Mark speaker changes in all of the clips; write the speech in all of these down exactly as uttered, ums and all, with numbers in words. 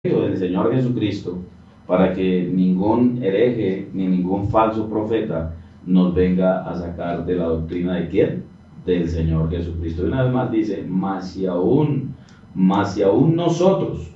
Speaker 1: del Señor Jesucristo, para que ningún hereje ni ningún falso profeta nos venga a sacar de la doctrina de quién, del Señor Jesucristo. Y una vez más dice, más si aún, más si aún nosotros,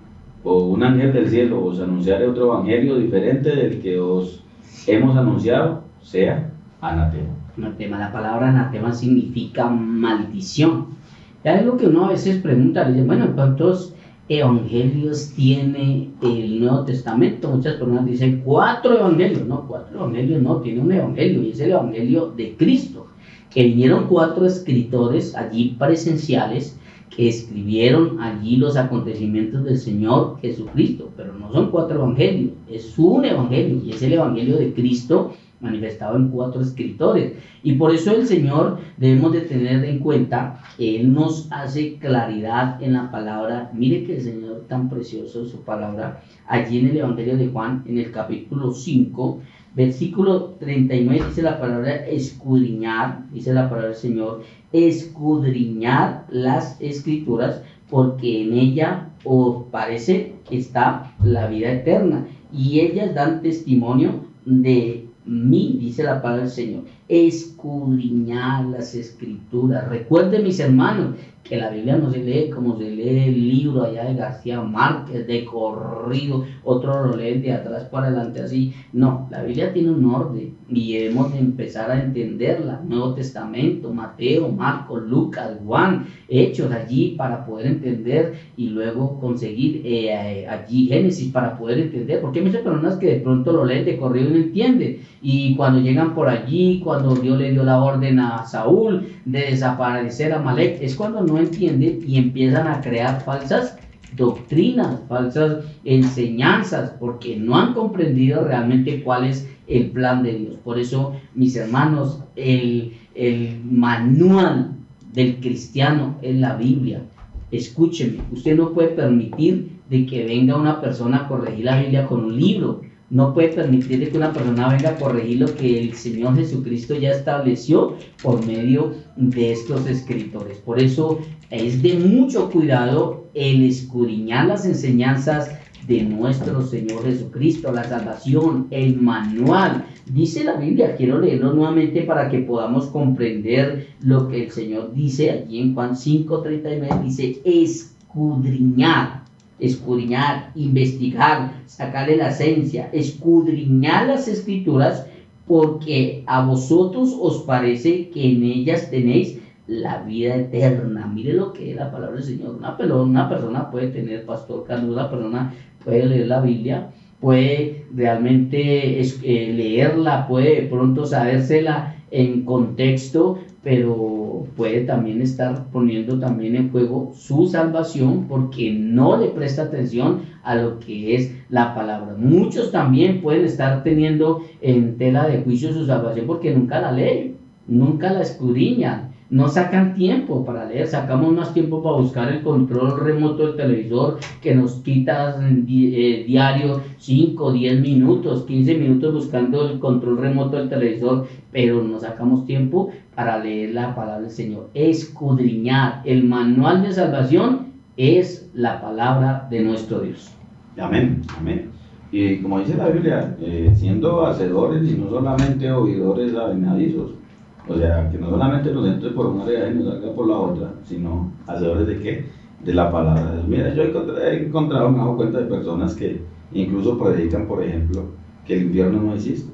Speaker 1: o un ángel del cielo, os anunciare otro evangelio diferente del que os hemos anunciado, sea anatema.
Speaker 2: Anatema, la palabra anatema significa maldición. Ya es lo que uno a veces pregunta, le dice, bueno, ¿cuántos evangelios tiene el Nuevo Testamento? Muchas personas dicen cuatro evangelios. No, cuatro evangelios no, tiene un evangelio, y es el evangelio de Cristo, que vinieron cuatro escritores allí presenciales que escribieron allí los acontecimientos del Señor Jesucristo, pero no son cuatro evangelios, es un evangelio, y es el evangelio de Cristo manifestado en cuatro escritores. Y por eso el Señor debemos de tener en cuenta que Él nos hace claridad en la palabra. Mire que el Señor, tan precioso su palabra, allí en el Evangelio de Juan, en el capítulo cinco, versículo treinta y nueve, dice la palabra escudriñar, dice la palabra del Señor, escudriñar las escrituras, porque en ella os parece que está la vida eterna, y ellas dan testimonio de mí, dice la palabra del Señor. Escudriñar las escrituras. Recuerden, mis hermanos, que la Biblia no se lee como se lee el libro allá de García Márquez, de corrido, otro lo leen de atrás para adelante así. No, la Biblia tiene un orden y debemos de empezar a entenderla. Nuevo Testamento, Mateo, Marcos, Lucas, Juan, Hechos, allí para poder entender, y luego conseguir eh, allí Génesis para poder entender, porque hay muchas personas que de pronto lo leen de corrido y no entienden, y cuando llegan por allí, cuando Dios le dio la orden a Saúl de desaparecer a Amalek, es cuando no entienden y empiezan a crear falsas doctrinas, falsas enseñanzas, porque no han comprendido realmente cuál es el plan de Dios. Por eso, mis hermanos, el, el manual del cristiano es la Biblia. Escúcheme, usted no puede permitir de que venga una persona a corregir la Biblia con un libro. No puede permitir de que una persona venga a corregir lo que el Señor Jesucristo ya estableció por medio de estos escritores. Por eso es de mucho cuidado el escudriñar las enseñanzas de nuestro Señor Jesucristo, la salvación, el manual. Dice la Biblia, quiero leerlo nuevamente para que podamos comprender lo que el Señor dice allí en Juan cinco treinta y nueve, dice escudriñar. Escudriñar, investigar, sacarle la esencia, escudriñar las escrituras, porque a vosotros os parece que en ellas tenéis la vida eterna. Mire lo que es la palabra del Señor. Una, una persona puede tener, Pastor Carlos, una persona puede leer la Biblia, puede realmente es, eh, leerla, puede de pronto sabérsela en contexto, pero puede también estar poniendo también en juego su salvación porque no le presta atención a lo que es la palabra. Muchos también pueden estar teniendo en tela de juicio su salvación porque nunca la leen, nunca la escudriñan, no sacan tiempo para leer. Sacamos más tiempo para buscar el control remoto del televisor, que nos quita eh, diario cinco, diez minutos, quince minutos buscando el control remoto del televisor, pero no sacamos tiempo para leer la palabra del Señor. Escudriñar, el manual de salvación es la palabra de nuestro Dios.
Speaker 1: Amén, amén. Y como dice la Biblia, eh, siendo hacedores y no solamente oidores avenadizos. O sea, que no solamente nos entre por una oreja y nos salga por la otra, sino hacedores de qué? De la palabra de Dios. Mira, yo he encontrado, me he dado cuenta de personas que incluso predican, por ejemplo, que el infierno no existe.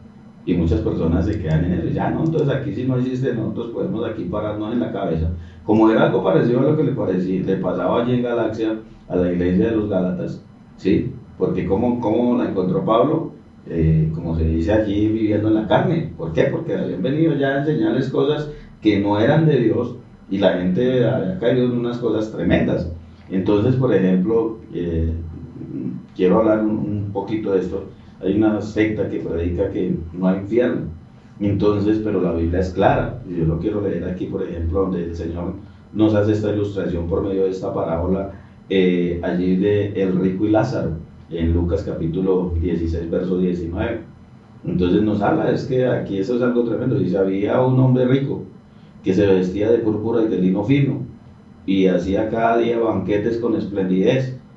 Speaker 1: Y muchas personas se quedan en eso. Ya no, entonces aquí sí no existe, nosotros podemos aquí pararnos en la cabeza. Como era algo parecido a lo que le, parecía, le pasaba allí en Galacia a la iglesia de los Gálatas, ¿sí? Porque ¿cómo, cómo la encontró Pablo? Eh, como se dice allí, viviendo en la carne. ¿Por qué? Porque habían venido ya a enseñarles cosas que no eran de Dios y la gente había caído en unas cosas tremendas. Entonces, por ejemplo, eh, quiero hablar un, un poquito de esto. Hay una secta que predica que no hay infierno. Entonces, pero la Biblia es clara. Y yo lo quiero leer aquí, por ejemplo, donde el Señor nos hace esta ilustración por medio de esta parábola eh, allí de el rico y Lázaro, en Lucas capítulo dieciséis, verso diecinueve. Entonces nos habla, es que aquí eso es algo tremendo. Dice, había un hombre rico que se vestía de púrpura y de lino fino y hacía cada día banquetes con esplendidez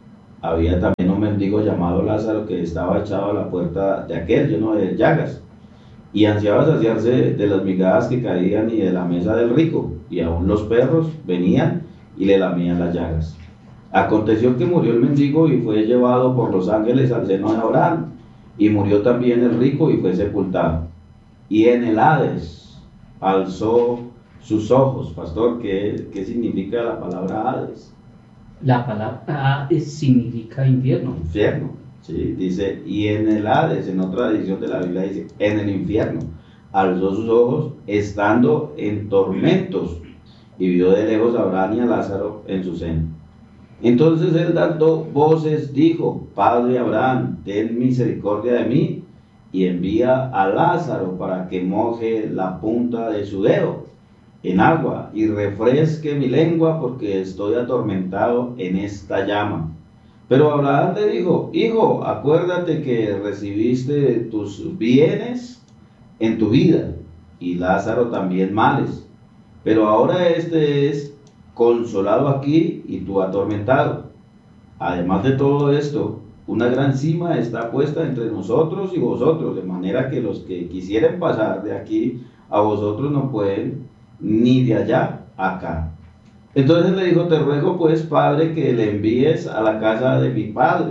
Speaker 1: había también un mendigo llamado Lázaro que estaba echado a la puerta de aquel, lleno de llagas, y ansiaba saciarse de las migajas que caían y de la mesa del rico, y aún los perros venían y le lamían las llagas. Aconteció que murió el mendigo y fue llevado por los ángeles al seno de Abraham, y murió también el rico y fue sepultado. Y en el Hades alzó sus ojos. Pastor, ¿qué, qué significa la palabra Hades?
Speaker 2: La palabra Hades significa infierno.
Speaker 1: Infierno, sí, dice, y en el Hades, en otra edición de la Biblia dice, en el infierno, alzó sus ojos estando en tormentos, y vio de lejos a Abraham y a Lázaro en su seno. Entonces él, dando voces, dijo: Padre Abraham, ten misericordia de mí, y envía a Lázaro para que moje la punta de su dedo en agua y refresque mi lengua, porque estoy atormentado en esta llama. Pero Abraham le dijo: Hijo, acuérdate que recibiste tus bienes en tu vida, y Lázaro también males, pero ahora este es consolado aquí y tú atormentado. Además de todo esto, una gran cima está puesta entre nosotros y vosotros, de manera que los que quisieren pasar de aquí a vosotros no pueden, ni de allá acá. Entonces le dijo: te ruego pues, padre, que le envíes a la casa de mi padre,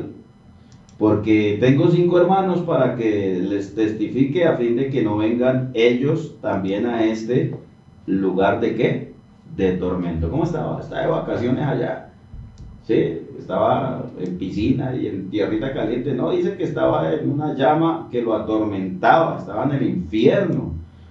Speaker 1: porque tengo cinco hermanos, para que les testifique, a fin de que no vengan ellos también a este lugar de ¿qué? De tormento. ¿Cómo estaba? Estaba de vacaciones allá. Sí, estaba en piscina y en tierrita caliente. No, dice que estaba en una llama que lo atormentaba, estaba en el infierno.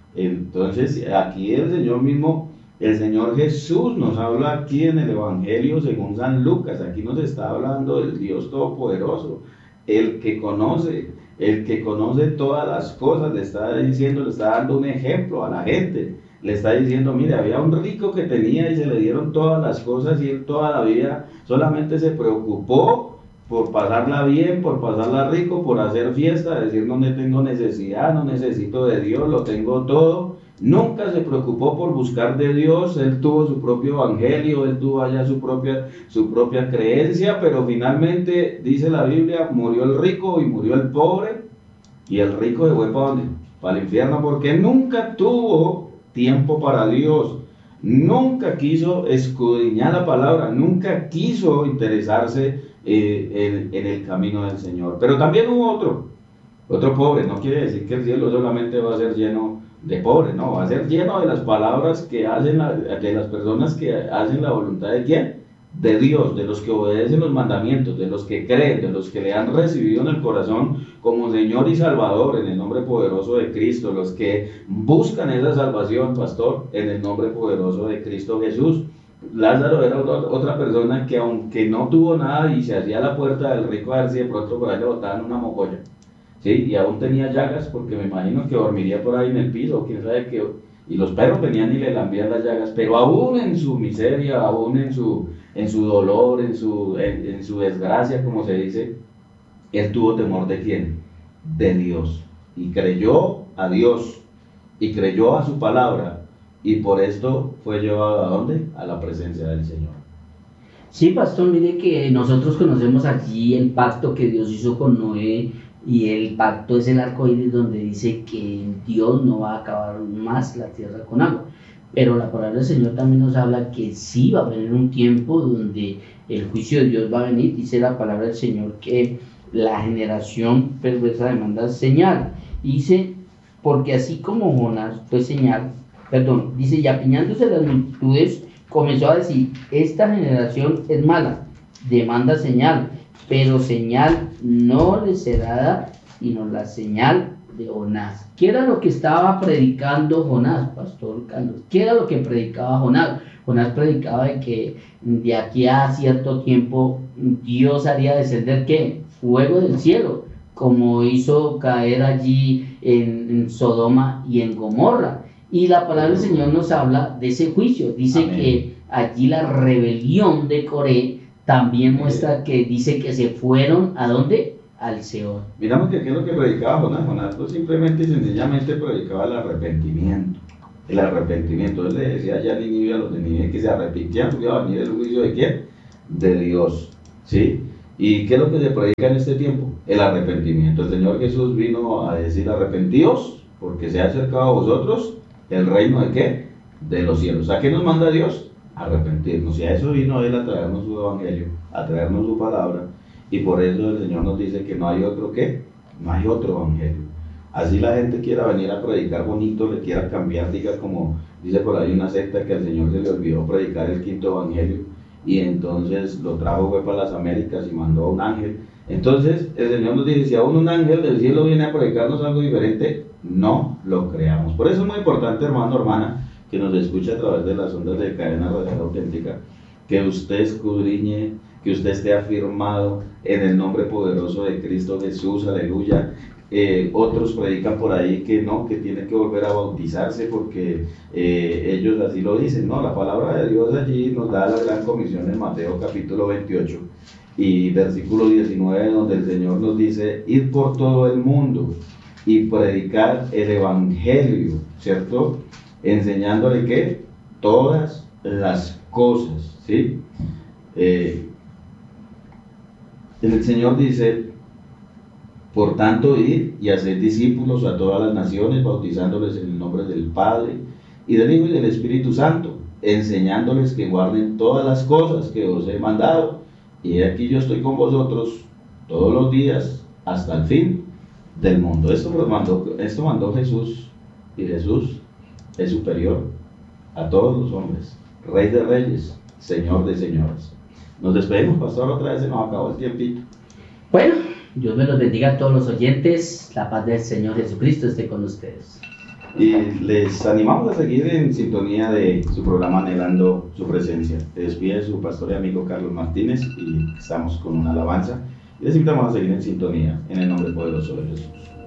Speaker 1: Entonces aquí el Señor mismo, el Señor Jesús nos habla aquí en el Evangelio según San Lucas. Aquí nos está hablando del Dios Todopoderoso, el que conoce, el que conoce todas las cosas. Le está diciendo, le está dando un ejemplo a la gente. Le está diciendo: mire, había un rico que tenía y se le dieron todas las cosas, y él toda la vida solamente se preocupó por pasarla bien, por pasarla rico, por hacer fiesta, decir: no tengo necesidad, no necesito de Dios, lo tengo todo. Nunca se preocupó por buscar de Dios. Él tuvo su propio evangelio, él tuvo allá su propia, su propia creencia, pero finalmente, dice la Biblia, murió el rico y murió el pobre, y el rico se fue para ¿dónde? Para el infierno, porque nunca tuvo tiempo para Dios, nunca quiso escudriñar la palabra, nunca quiso interesarse eh, en, en el camino del Señor. Pero también hubo otro, otro pobre. No quiere decir que el cielo solamente va a ser lleno de pobres, no, va a ser lleno de las palabras que hacen, la, de las personas que hacen la voluntad de ¿quién? De Dios, de los que obedecen los mandamientos, de los que creen, de los que le han recibido en el corazón como Señor y Salvador en el nombre poderoso de Cristo, los que buscan esa salvación, pastor, en el nombre poderoso de Cristo Jesús. Lázaro era otra persona que, aunque no tuvo nada y se hacía a la puerta del rico a ver si de pronto por ahí le botaban una mogolla, ¿sí? Y aún tenía llagas, porque me imagino que dormiría por ahí en el piso, quién sabe qué, y los perros venían y le lambían las llagas, pero aún en su miseria, aún en su, en su dolor, en su, en, en su desgracia, como se dice, él tuvo temor ¿de quién? De Dios, y creyó a Dios, y creyó a su palabra, y por esto fue llevado ¿a dónde? A la presencia del Señor.
Speaker 2: Sí, pastor, mire que nosotros conocemos allí el pacto que Dios hizo con Noé, y el pacto es el arco iris, donde dice que Dios no va a acabar más la tierra con agua. Pero la palabra del Señor también nos habla que sí va a venir un tiempo donde el juicio de Dios va a venir. Dice la palabra del Señor que la generación perversa demanda señal. Dice: porque así como Jonás fue señal, perdón, dice, y apiñándose las multitudes, comenzó a decir: esta generación es mala, demanda señal, pero señal no le será dada, sino la señal de Jonás. ¿Qué era lo que estaba predicando Jonás, pastor Carlos? ¿Qué era lo que predicaba Jonás? Jonás predicaba de que de aquí a cierto tiempo Dios haría descender ¿qué? Fuego del cielo, como hizo caer allí en, en Sodoma y en Gomorra. Y la palabra del Señor nos habla de ese juicio. Dice Amén. Que allí la rebelión de Coré también muestra que dice que se fueron ¿a dónde? Al Seol.
Speaker 1: Miramos que qué es lo que predicaba Jonás. Jonás pues simplemente y sencillamente predicaba el arrepentimiento. El arrepentimiento. Él le decía ya a Nínive, a los de Nínive, que se arrepintieran, porque iba a venir el juicio de quién? De Dios. ¿Sí? ¿Y qué es lo que se predica en este tiempo? El arrepentimiento. El Señor Jesús vino a decir: arrepentíos, porque se ha acercado a vosotros el reino de ¿qué? De los cielos. ¿A qué nos manda Dios? Arrepentirnos. Y a eso vino Él, a traernos su evangelio, a traernos su palabra. Y por eso el Señor nos dice que no hay otro ¿qué? No hay otro evangelio. Así la gente quiera venir a predicar bonito, le quiera cambiar, diga, como dice por ahí una secta, que al Señor se le olvidó predicar el quinto evangelio y entonces lo trajo fue para las Américas y mandó a un ángel. Entonces el Señor nos dice: si aún un ángel del cielo viene a predicarnos algo diferente, no lo creamos. Por eso es muy importante, hermano, hermana, que nos escuche a través de las ondas de Cadena Radial Auténtica, que usted escudriñe, que usted esté afirmado en el nombre poderoso de Cristo Jesús, aleluya. Eh, otros predican por ahí que no, que tiene que volver a bautizarse porque eh, ellos así lo dicen. No, la palabra de Dios allí nos da la gran comisión en Mateo capítulo veintiocho y versículo diecinueve, donde el Señor nos dice: ir por todo el mundo y predicar el evangelio, ¿cierto? Enseñándole ¿qué? Todas las cosas, ¿sí? Eh, el Señor dice: por tanto, id y haced discípulos a todas las naciones, bautizándoles en el nombre del Padre, y del Hijo y del Espíritu Santo, enseñándoles que guarden todas las cosas que os he mandado. Y aquí yo estoy con vosotros todos los días, hasta el fin del mundo. Esto lo mandó, esto mandó Jesús, y Jesús es superior a todos los hombres, Rey de reyes, Señor de señores. Nos despedimos, pastor, otra vez se nos acabó el tiempito.
Speaker 2: Bueno, Dios me los bendiga a todos los oyentes. La paz del Señor Jesucristo esté con ustedes.
Speaker 1: Y les animamos a seguir en sintonía de su programa Anhelando su Presencia. Se despide su pastor y amigo Carlos Martínez y estamos con una alabanza. Y les invitamos a seguir en sintonía en el nombre poderoso de Jesús.